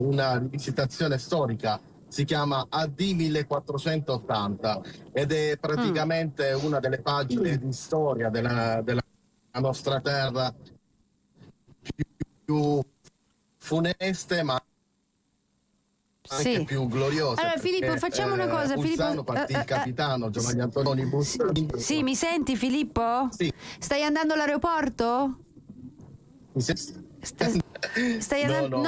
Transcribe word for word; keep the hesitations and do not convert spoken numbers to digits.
una rivisitazione storica, si chiama A D millequattrocentottanta ed è praticamente mm. una delle pagine mm. di storia della, della nostra terra più, più funeste, ma anche sì. più gloriose. Allora Filippo, facciamo una cosa. Bolzano Filippo, partì uh, uh, il capitano Giovanni Antononi Bolzano. Sì, sì, mi senti Filippo? Sì. Stai andando all'aeroporto? Mi senti? Stai, stai andando? No, no.